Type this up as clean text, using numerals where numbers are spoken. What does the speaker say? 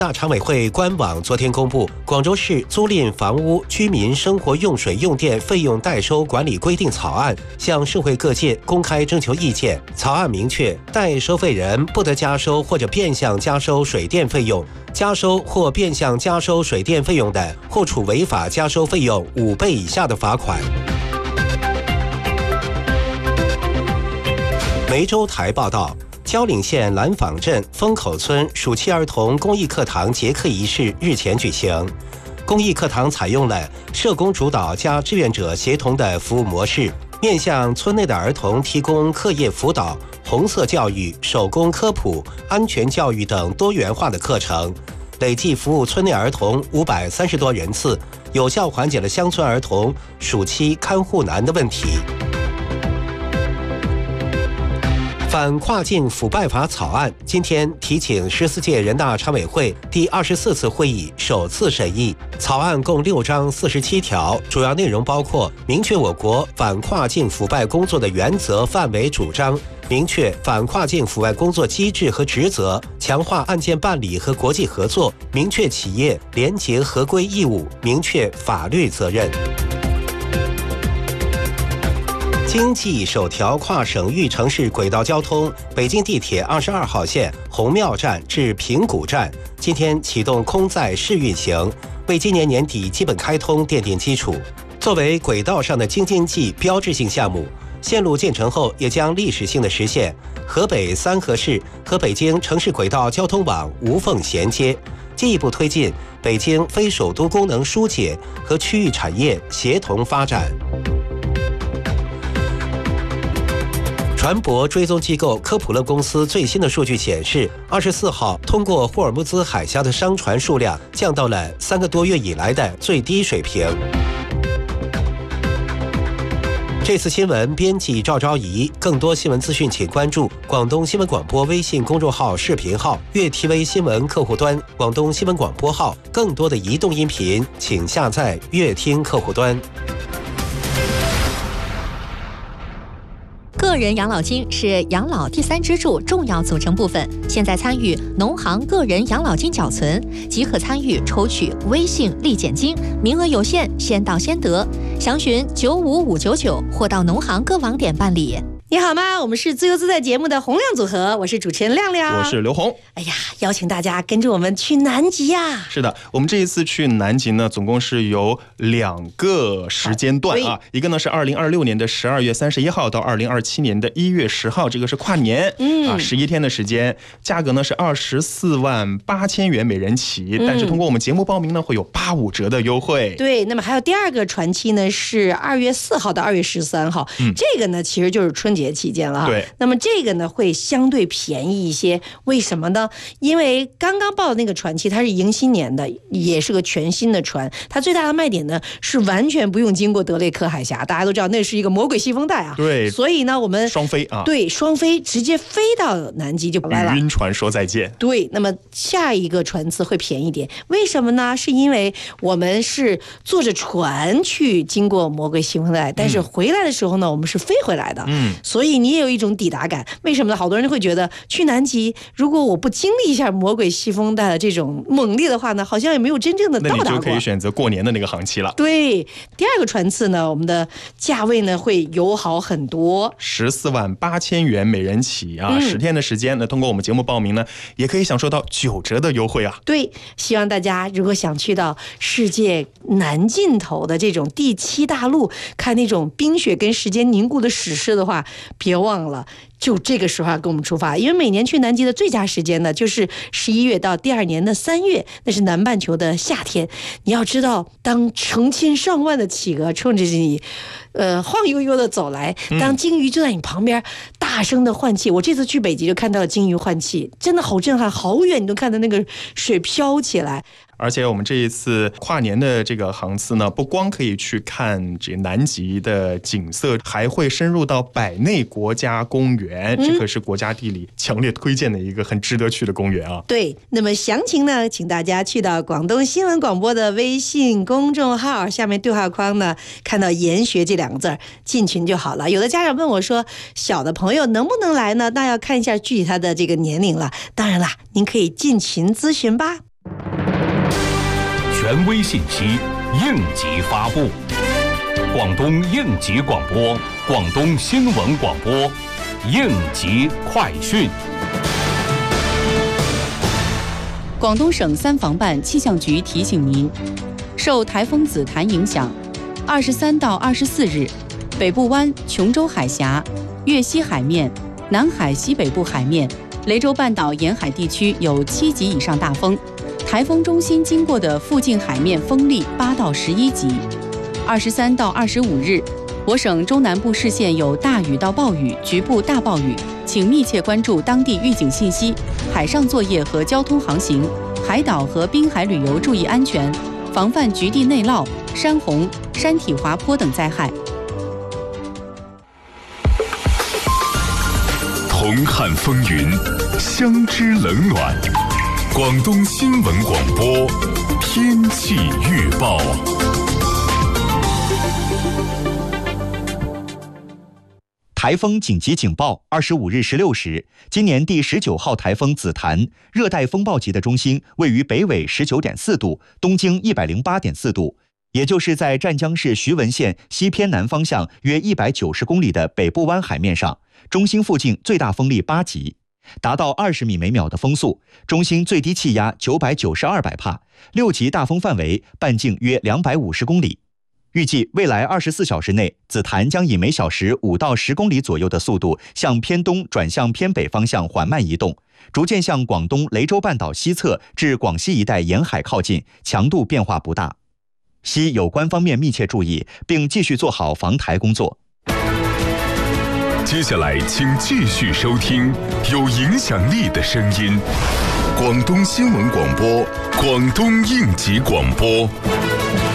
大常委会官网昨天公布，广州市租赁房屋居民生活用水用电费用代收管理规定草案向社会各界公开征求意见。草案明确，代收费人不得加收或者变相加收水电费用，加收或变相加收水电费用的，或处违法加收费用5倍以下的罚款。梅州台报道，蕉岭县蓝坊镇风口村暑期儿童公益课堂结课仪式日前举行。公益课堂采用了社工主导加志愿者协同的服务模式，面向村内的儿童提供课业辅导、红色教育、手工科普、安全教育等多元化的课程，累计服务村内儿童530多人次，有效缓解了乡村儿童暑期看护难的问题。反跨境腐败法草案今天提请14届人大常委会第24次会议首次审议。草案共6章47条，主要内容包括明确我国反跨境腐败工作的原则、范围、主张，明确反跨境腐败工作机制和职责，强化案件办理和国际合作，明确企业廉洁合规义务，明确法律责任。经济首条跨省域城市轨道交通北京地铁22号线红庙站至平谷站今天启动空载试运行，为今年年底基本开通奠定基础。作为轨道上的京津冀标志性项目，线路建成后也将历史性的实现河北3河市和北京城市轨道交通网无缝衔接，进一步推进北京非首都功能疏解和区域产业协同发展。船舶追踪机构科普勒公司最新的数据显示，24号通过霍尔木兹海峡的商船数量降到了3个多月以来的最低水平。这次新闻编辑赵昭仪，更多新闻资讯请关注广东新闻广播微信公众号视频号、粤 TV 新闻客户端、广东新闻广播号。更多的移动音频请下载粤听客户端。 个人养老金是养老第3支柱重要组成部分。现在参与农行个人养老金缴存，即可参与抽取微信立减金，名额有限，先到先得。详询95599或到农行各网点办理。 你好吗？我们是自由自在节目的洪亮组合，我是主持人亮亮， 我是刘红。 哎呀，邀请大家跟着我们去南极呀！ 是的，我们这一次去南极呢，总共是有2个时间段啊，一个呢是2026年的12月31号到2027年的1月10号，这个是跨年，11天的时间，价格呢是24万8千元每人起，但是通过我们节目报名呢，会有85折的优惠。 对，那么还有第2个船期呢，是2月4号到2月13号，这个呢其实就是春节期间了哈。 对， 那么这个呢会相对便宜一些，为什么呢？因为刚刚报的那个船期它是迎新年的，也是个全新的船，它最大的卖点呢是完全不用经过德雷克海峡，大家都知道那是一个魔鬼细风带啊。 对， 所以呢我们双飞啊， 对，双飞直接飞到南极就来了， 与晕船说再见。 对，那么下一个船次会便宜点，为什么呢？是因为我们是坐着船去经过魔鬼细风带，但是回来的时候呢我们是飞回来的，所以你也有一种抵达感。为什么呢？好多人会觉得去南极，如果我不经历一下魔鬼细风带的这种猛烈的话呢，好像也没有真正的到达过。 那你就可以选择过年的那个航期了。 对，第2个船次呢，我们的价位呢会友好很多 ，14万8千元每人起啊，10天的时间。那通过我们节目报名呢，也可以享受到9折的优惠啊。 对，希望大家如果想去到世界南尽头的这种第7大陆，看那种冰雪跟时间凝固的史诗的话，别忘了就这个时候跟我们出发，因为每年去南极的最佳时间呢，就是11月到第2年的3月，那是南半球的夏天。你要知道，当成千上万的企鹅冲着你，晃悠悠的走来，当鲸鱼就在你旁边大声的换气。我这次去北极就看到了鲸鱼换气，真的好震撼，好远你都看到那个水飘起来。 而且我们这一次跨年的这个航次呢，不光可以去看这南极的景色，还会深入到百内国家公园，这可是国家地理强烈推荐的一个很值得去的公园啊。 对，那么详情呢，请大家去到广东新闻广播的微信公众号，下面对话框呢看到研学这2个字，进群就好了。有的家长问我说，小的朋友能不能来呢？那要看一下具体他的这个年龄了。当然啦，您可以进群咨询吧。 权威信息，应急发布。广东应急广播，广东新闻广播，应急快讯。 广东省三防办气象局提醒您，受台风紫檀影响，23到24日，北部湾、琼州海峡、粤西海面、南海西北部海面、雷州半岛沿海地区有7级以上大风，台风中心经过的附近海面风力8到11级。23到25日，我省中南部市县有大雨到暴雨、局部大暴雨，请密切关注当地预警信息，海上作业和交通航行，海岛和滨海旅游注意安全，防范局地内涝、山洪、山体滑坡等灾害。 同看风云，相知冷暖。广东新闻广播天气预报。 台风紧急警报25日16时，今年第19号台风紫檀热带风暴级的中心位于北纬19.4度，东经108.4度，也就是在湛江市徐闻县西偏南方向约190公里的北部湾海面上，中心附近最大风力8级，达到20米每秒的风速，中心最低气压992百帕，6级大风范围半径约250公里。预计未来24小时内，紫檀将以每小时5到10公里左右的速度向偏东转向偏北方向缓慢移动，逐渐向广东雷州半岛西侧至广西一带沿海靠近，强度变化不大。希有关方面密切注意，并继续做好防台工作。 接下来请继续收听有影响力的声音，广东新闻广播，广东应急广播。